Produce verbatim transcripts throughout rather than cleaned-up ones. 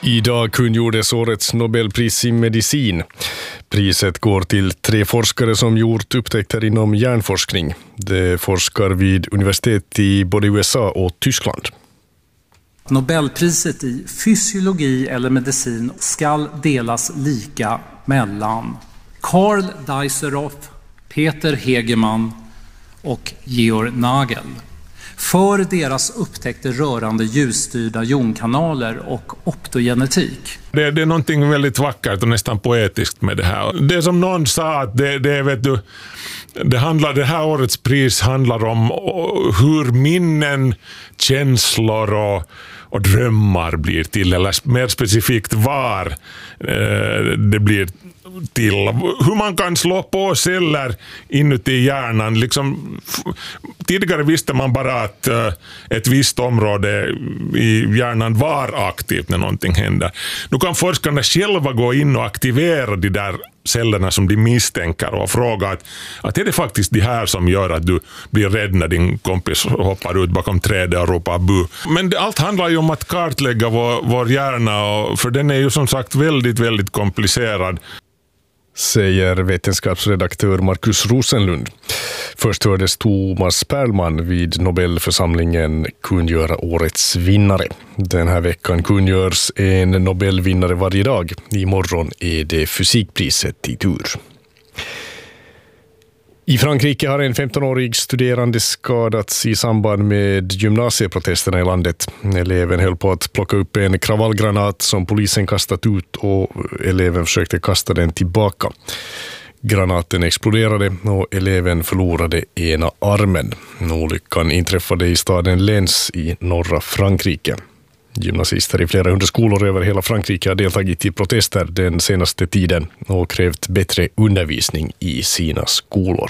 Idag kungjordes årets Nobelpris i medicin. Priset går till tre forskare som gjort upptäckter inom hjärnforskning. De forskar vid universitet i både U S A och Tyskland. Nobelpriset i fysiologi eller medicin ska delas lika mellan Karl Dijsselhoff, Peter Hegemann och Georg Nagel för deras upptäckter rörande ljusstyrda jonkanaler och optogenetik. Det, det är någonting väldigt vackert och nästan poetiskt med det här. Det som någon sa, att det, det, vet du, det, handlar, det här årets pris handlar om hur minnen, känslor och, och drömmar blir till, eller mer specifikt var eh, det blir till. Hur man kan slå på celler inuti hjärnan. Liksom, tidigare visste man bara att uh, ett visst område i hjärnan var aktivt när någonting händer. Nu kan forskarna själva gå in och aktivera de där cellerna som de misstänker och fråga att, att är det faktiskt det här som gör att du blir rädd när din kompis hoppar ut bakom trädet och ropar bu. Men det, allt handlar ju om att kartlägga vår, vår hjärna, och, för den är ju som sagt väldigt, väldigt komplicerad. Säger vetenskapsredaktör Markus Rosenlund. Först hördes Thomas Perlman vid Nobelförsamlingen kungöra årets vinnare. Den här veckan kungörs en Nobelvinnare varje dag. Imorgon är det fysikpriset i tur. I Frankrike har en femtonårig studerande skadats i samband med gymnasieprotesterna i landet. Eleven höll på att plocka upp en kravallgranat som polisen kastat ut, och eleven försökte kasta den tillbaka. Granaten exploderade och eleven förlorade ena armen. Olyckan inträffade i staden Lens i norra Frankrike. Gymnasister i flera hundra skolor över hela Frankrike har deltagit i protester den senaste tiden och krävt bättre undervisning i sina skolor.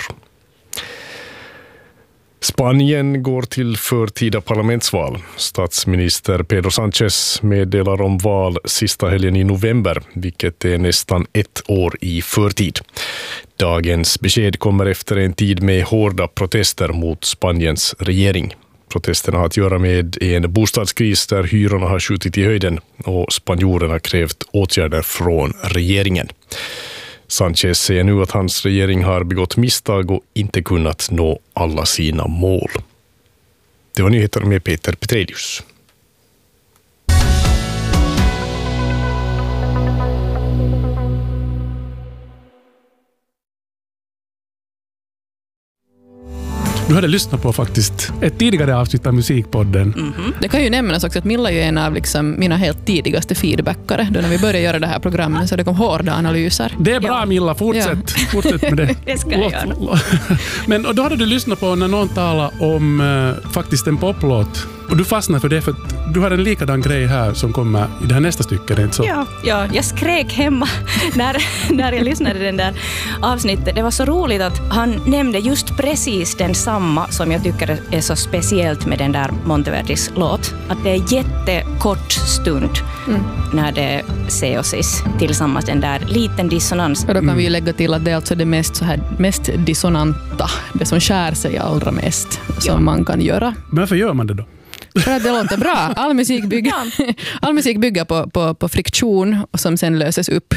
Spanien går till förtida parlamentsval. Statsminister Pedro Sánchez meddelar om val sista helgen i november, vilket är nästan ett år i förtid. Dagens besked kommer efter en tid med hårda protester mot Spaniens regering. Protesterna har att göra med en bostadskris där hyrorna har skjutit i höjden, och spanjorerna har krävt åtgärder från regeringen. Sánchez säger nu att hans regering har begått misstag och inte kunnat nå alla sina mål. Det var nyheter med Peter Petrelius. Du hade lyssnat på faktiskt ett tidigare avsnitt av Musikpodden. Mm-hmm. Det kan ju nämnas också att Milla är en av liksom mina helt tidigaste feedbackare. Då när vi började göra det här programmet så det kom hårda analyser. Det är bra, ja. Milla, fortsätt, ja. fortsätt med det. Det ska jag göra. Men och då hade du lyssnat på när någon talade om uh, faktiskt en poplåt. Och du fastnade för det för att du har en likadan grej här som kommer i det här nästa stycke, inte så? Ja, ja, jag skrek hemma när, när jag lyssnade den där avsnittet. Det var så roligt att han nämnde just precis den samma som jag tycker är så speciellt med den där Monteverdis låt. Att det är jättekort stund mm. när det ser oss tillsammans, den där liten dissonans. Och då kan mm. vi lägga till att det är alltså det mest, så här, mest dissonanta, det som skär sig allra mest som ja. man kan göra. Men varför gör man det då? För att det låter bra. All musik bygger, all musik bygger på, på, på friktion och som sen löses upp.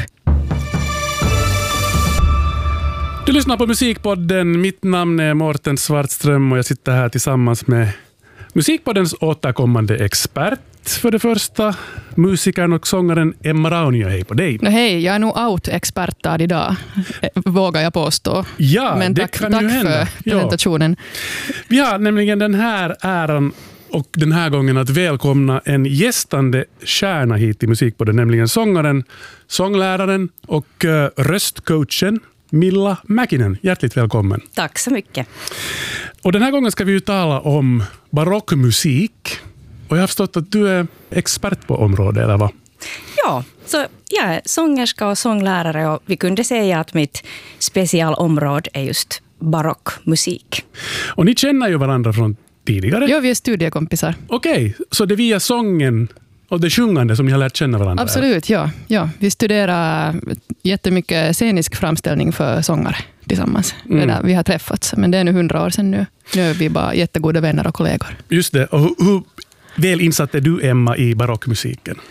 Du lyssnar på Musikpodden. Mitt namn är Mårten Svartström och jag sitter här tillsammans med Musikpoddens återkommande expert. För det första, musikern och sångaren Emma Raunio. Hej på dig. No, hej, jag är nog out-expertad idag, vågar jag påstå. Ja, men det tack, kan tack ju hända. för presentationen. Ja. Vi har nämligen den här äran och den här gången att välkomna en gästande stjärna hit i Musikpodden, nämligen sångaren, sångläraren och uh, röstcoachen Milla Mäkinen. Hjärtligt välkommen. Tack så mycket. Och den här gången ska vi ju tala om barockmusik. Och jag har förstått att du är expert på området, eller vad? Ja, så jag är sångerska och sånglärare och vi kunde säga att mitt specialområde är just barockmusik. Och ni känner ju varandra från tidigare? Ja, vi är studiekompisar. Okej, okay, så det är via sången och det sjungande som ni har lärt känna varandra? Absolut, ja. ja. Vi studerar jättemycket scenisk framställning för sångare tillsammans. Mm. Det där vi har träffats, men det är nu hundra år sedan nu. Nu är vi bara jättegoda vänner och kollegor. Just det, och hur, hur väl insatt är du, Emma, i barockmusiken?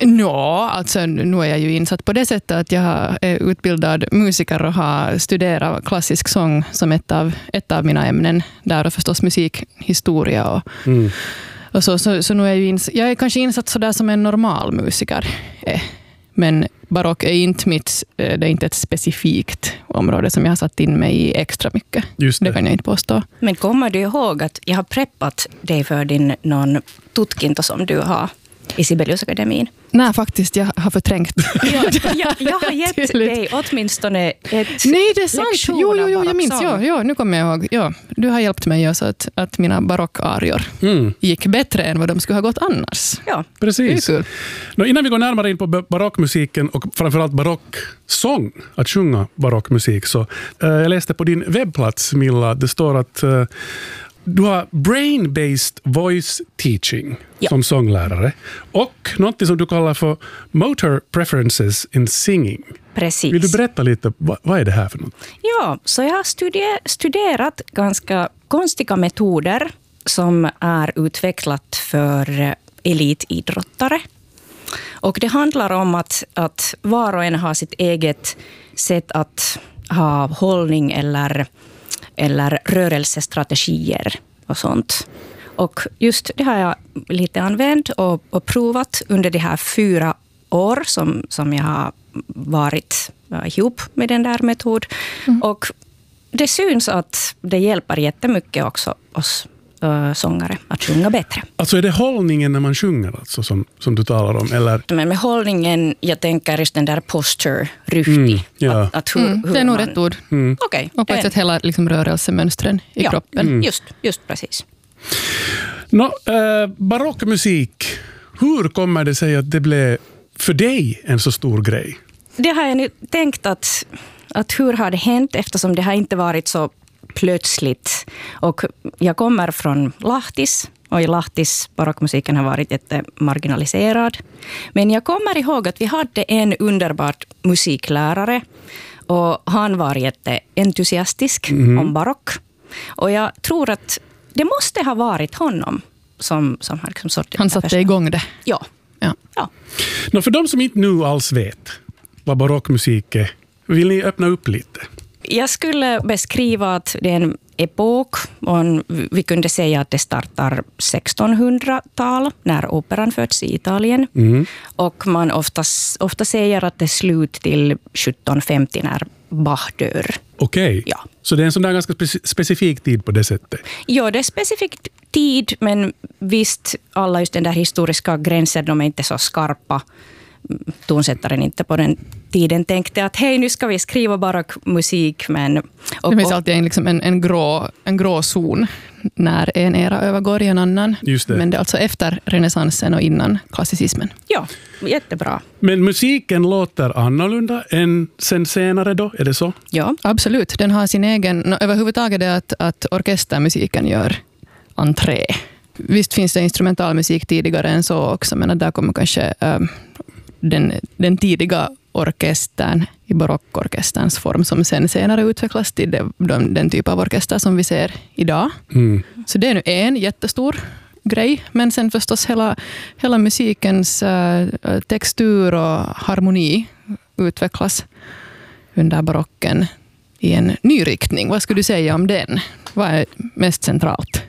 Ja, alltså nu är jag ju insatt på det sättet att jag är utbildad musiker och har studerat klassisk sång som ett av, ett av mina ämnen. Där och förstås musikhistoria och, mm. och så. Så, så nu är jag ju ins- jag är kanske insatt så där som en normal musiker är. Men barock är inte mitt, det är inte ett specifikt område som jag har satt in mig i extra mycket. Just det. Det kan jag inte påstå. Men kommer du ihåg att jag har preppat dig för din någon tutkinto som du har i Sibeliusakademin? Nej, faktiskt, jag har förträngt. jag, jag, jag har gett dig åtminstone ett Nej, det är sant. Jo, jo, jo, jag minns. Ja, ja, nu kommer jag ihåg. Ja, du har hjälpt mig så att, att mina barockarior mm. gick bättre än vad de skulle ha gått annars. Ja, precis. Nå, innan vi går närmare in på barockmusiken och framförallt barocksång, att sjunga barockmusik, så äh, jag läste på din webbplats, Milla, det står att äh, du har brain-based voice teaching ja. som sånglärare och något som du kallar för motor preferences in singing. Precis. Vill du berätta lite, vad, vad är det här för något? Ja, så jag har studer- studerat ganska konstiga metoder som är utvecklat för elitidrottare. Och det handlar om att, att var och en har sitt eget sätt att ha hållning eller eller rörelsestrategier och sånt. Och just det har jag lite använt och, och provat under de här fyra år som, som jag har varit ihop med den där metod. Mm. Och det syns att det hjälper jättemycket också oss äh, sångare att sjunga bättre. Alltså är det hållningen när man sjunger alltså, som, som du talar om? Eller? Men med hållningen, jag tänker just den där posture, ryhtig. Mm, ja. att, att hur, mm, hur det är nog man... rätt ord. Mm. Okay. Och på ett sätt hela liksom, rörelsemönstren i ja. kroppen. Mm. Just, just precis. Nå, äh, barockmusik, hur kommer det sig att det blev för dig en så stor grej? Det har jag nu tänkt att, att hur har det hänt eftersom det har inte varit så plötsligt. Och jag kommer från Lahtis och i Lahtis barockmusiken har varit jätte marginaliserad. Men jag kommer ihåg att vi hade en underbart musiklärare och han var jätteentusiastisk mm. om barock. Och jag tror att det måste ha varit honom som, som har liksom sorterat. Han satte igång det. Ja. ja. ja. Nå, för de som inte nu alls vet vad barockmusik är, vill ni öppna upp lite? Jag skulle beskriva att det är en epok och en, vi kunde säga att det startar sextonhundratal när operan föds i Italien. Mm. Och man ofta, ofta säger att det är slut till sjutton femtio när Bach dör. Okej, okay. ja. Så det är en sån där ganska speci- specifik tid på det sättet? Ja, det är specifik tid, men visst alla just den där historiska gränser, de är inte så skarpa. Tonsättaren inte på den tiden tänkte att hej, nu ska vi skriva barockmusik. Men, och, det finns alltid en, liksom en, en, grå, en grå zon när en era övergår i en annan. Just det. Men det är alltså efter renässansen och innan klassicismen. Ja, jättebra. Men musiken låter annorlunda än sen senare då, är det så? Ja, absolut. Den har sin egen, överhuvudtaget det att, att orkestermusiken gör entré. Visst finns det instrumentalmusik tidigare än så också, men där kommer kanske ähm, den, den tidiga orkestern i barockorkesterns form som sen senare utvecklas till det, den, den typ av orkester som vi ser idag. Mm. Så det är nu en jättestor grej, men sen förstås hela, hela musikens äh, textur och harmoni utvecklas under barocken i en ny riktning. Vad skulle du säga om den? Vad är mest centralt?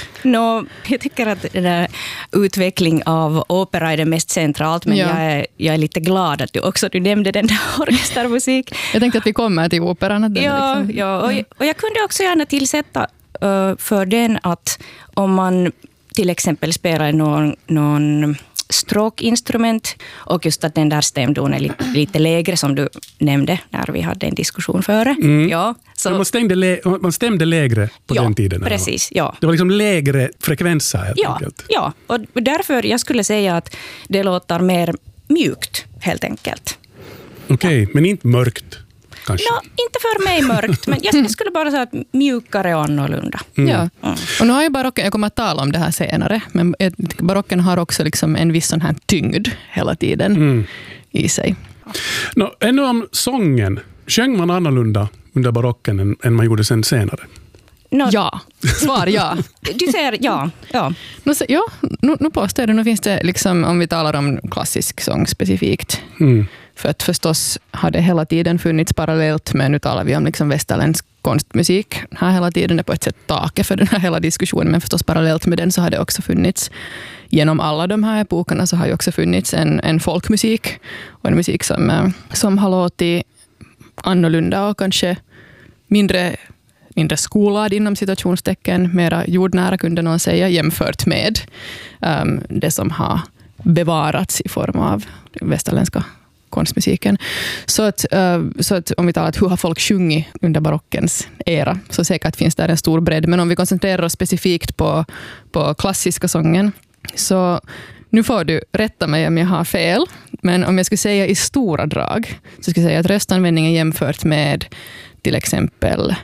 No, jag tycker att den där utveckling av opera är det mest centralt, men ja. jag, är, jag är lite glad att du också du nämnde den där orkestermusik. Jag tänkte att vi kommer till operan. Att den ja, liksom, ja, och, ja, och jag kunde också gärna tillsätta uh, för den att om man till exempel spelar någon, någon stråkinstrument och just att den där stämdon är lite, lite lägre som du nämnde när vi hade en diskussion före. Mm. Ja, så man, stämde lä- man stämde lägre på ja, den tiden? Precis, ja. Det var liksom lägre frekvenser helt ja, enkelt? Ja, och därför jag skulle säga att det låter mer mjukt helt enkelt. Okej, okay, ja. Men inte mörkt? Kanske. No, inte för mig mörkt, men jag skulle bara säga att mjukare och annorlunda. Mm. Ja. Mm. Och nu har ju barocken, jag kommer att tala om det här senare, men barocken har också liksom en viss sån här tyngd hela tiden mm. i sig. No, ännu om sången. Sjöng man annorlunda under barocken än, än man gjorde sen senare? No, Ja, svar ja. Du säger ja. ja. Nu, ja, nu, nu påstår det, nu finns det liksom, om vi talar om klassisk sång specifikt. Mm. För att förstås har det hela tiden funnits parallellt, men nu talar vi om liksom västerländsk konstmusik. Här hela tiden är på ett sätt taket för den här hela diskussionen, men förstås parallellt med den så har det också funnits, genom alla de här epokerna så har ju också funnits en, en folkmusik och en musik som, som har låtit annorlunda och kanske mindre mindre skolad inom situationstecken, mera jordnära kunde någon säga, jämfört med um, det som har bevarats i form av västerländska konstmusiken. Så att, uh, så att om vi talar om hur har folk sjungit under barockens era, så säkert finns där en stor bredd. Men om vi koncentrerar oss specifikt på, på klassiska sången, så nu får du rätta mig om jag har fel, men om jag skulle säga i stora drag, så skulle jag säga att röstanvändningen jämfört med till exempel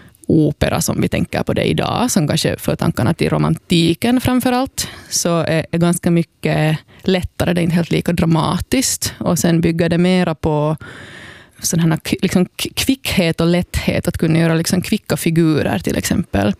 opera som vi tänker på det idag, som kanske för tankarna till romantiken framförallt, så är, är ganska mycket lättare, det är inte helt lika dramatiskt, och sen bygger det mera på sån här liksom kvickhet och lätthet, att kunna göra liksom kvicka figurer till exempel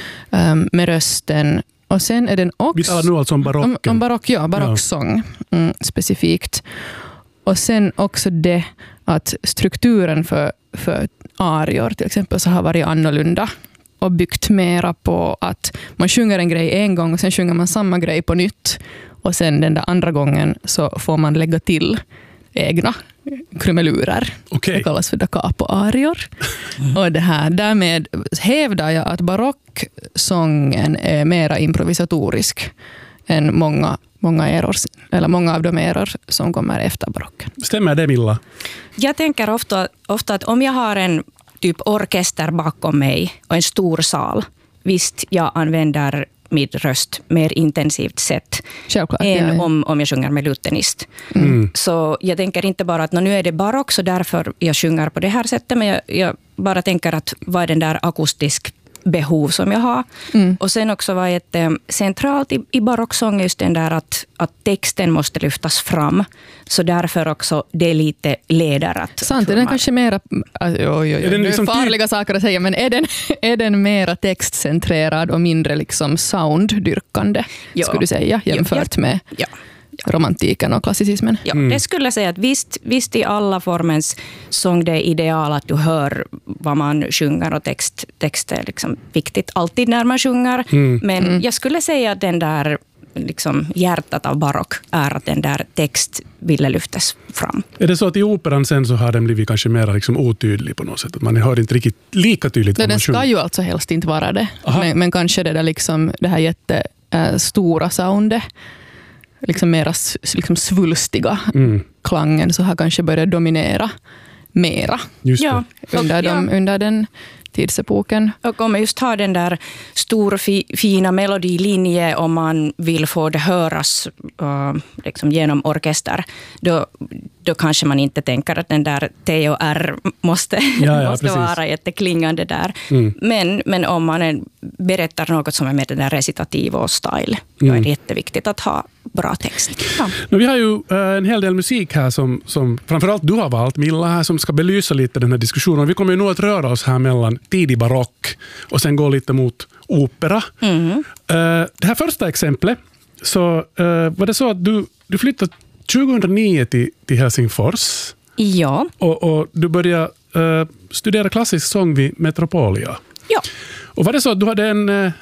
um, med rösten. Och sen är den också... Vi talar nu alltså om barocken. Om, om barock, ja, barocksång mm, specifikt. Och sen också det att strukturen för, för arior till exempel så har varit annorlunda och byggt mera på att man sjunger en grej en gång och sen sjunger man samma grej på nytt, och sen den där andra gången så får man lägga till egna krumelurer. Okay. Det kallas för da capo-arior. Mm. Och det här, därmed hävdar jag att barocksången är mera improvisatorisk än många Många, eror, eller många av de eror som kommer efter barocken. Stämmer det, Milla? Jag tänker ofta, ofta att om jag har en typ orkester bakom mig och en stor sal, visst jag använder min röst mer intensivt sätt Självklart, än ja, ja. Om, om jag sjunger med lutenist. Mm. Så jag tänker inte bara att nu är det barock så därför jag sjunger på det här sättet, men jag, jag bara tänker att vad är den där akustisk behov som jag har. Mm. Och sen också var ett eh, centralt i, i barocksång just den där att, att texten måste lyftas fram. Så därför också det är lite leder att... Sant, är den kanske mera... Oj, oj, oj, är den liksom det är farliga typ... saker att säga, men är den, är den mera textcentrerad och mindre liksom sounddyrkande, ja. Skulle du säga, jämfört ja, ja. med ja. romantiken och klassicismen? Ja, mm. det skulle jag säga att visst, visst i alla formens sång det är ideal att du hör vad man sjunger, och text, text är liksom viktigt alltid när man sjunger. Mm. Men mm. jag skulle säga att den där liksom hjärtat av barock är att den där text ville lyftas fram. Är det så att i operan sen så har den blivit kanske mer liksom otydlig på något sätt? Att man hör inte riktigt lika tydligt vad den man sjunger? Den ska ju alltså helst inte vara det. Men, men kanske det där liksom, det här jättestora soundet, liksom mera liksom svulstiga mm. klangen, så har kanske börjat dominera mera. Just ja. under, de, ja. under den tidsepoken. Och om man just har den där stor fi, fina melodilinje och man vill få det höras uh, liksom genom orkester, då, då kanske man inte tänker att den där T och R måste, ja, ja, måste vara jätteklingande där. Mm. Men, men om man är, berättar något som är med den där recitativ och style, då mm. är det jätteviktigt att ha bra text. Ja. Nu, vi har ju uh, en hel del musik här som, som framförallt du har valt, Milla, här, som ska belysa lite den här diskussionen. Vi kommer ju nog att röra oss här mellan tidig barock och sen gå lite mot opera. Mm. Uh, det här första exemplet, så uh, var det så att du, du flyttade tjugohundranio till, till Helsingfors. Ja. Och, och du började uh, studera klassisk sång vid Metropolia. Ja. Och var det så att du hade en,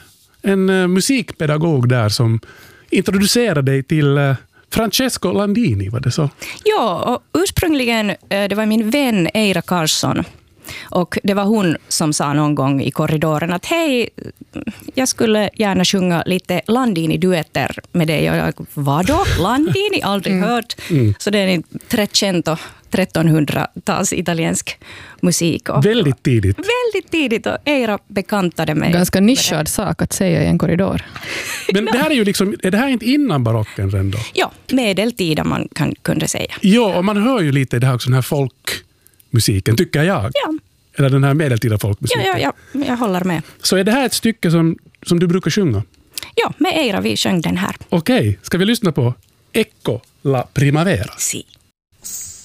en musikpedagog där som introducerade dig till uh, Francesco Landini, var det så? Ja, och ursprungligen det var min vän Eira Karlsson. Och det var hon som sa någon gång i korridoren att hej, jag skulle gärna sjunga lite Landini-duetter med dig. Och jag, vadå? Landini? Aldrig mm. hört. Mm. Så det är en trecento, trettonhundratals italiensk musik. Och väldigt tidigt. Väldigt tidigt, och Eira bekantade mig. Ganska nischad sak att säga i en korridor. Men det här är ju liksom, är det här inte innan barocken redan då? Ja, medeltida man kan, kunde säga. Ja, och man hör ju lite det här också, den här folkmusiken, tycker jag. Ja. Eller den här medeltida folkmusiken. Ja, ja, ja, jag håller med. Så är det här ett stycke som, som du brukar sjunga? Ja, med Eira vi sjöng den här. Okej, ska vi lyssna på Ecco la primavera? Si.